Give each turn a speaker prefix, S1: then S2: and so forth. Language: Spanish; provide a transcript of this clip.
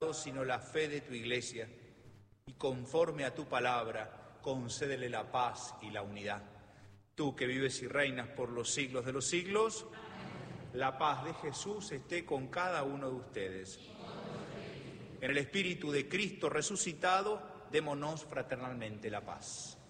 S1: sino la fe de tu Iglesia, y conforme a tu palabra, concédele la paz y la unidad. Tú que vives y reinas por los siglos de los siglos, la paz de Jesús esté con cada uno de ustedes. En el Espíritu de Cristo resucitado, démonos fraternalmente la paz.